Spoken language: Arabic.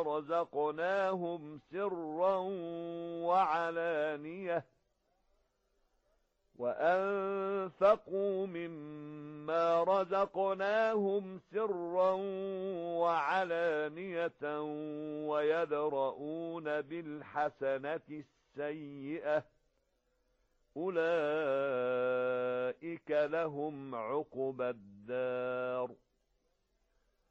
مما رزقناهم سرا وعلانية وأنفقوا مما رزقناهم سرا وعلانية ويدرؤون بالحسنة السيئة أولئك لهم عقبى الدار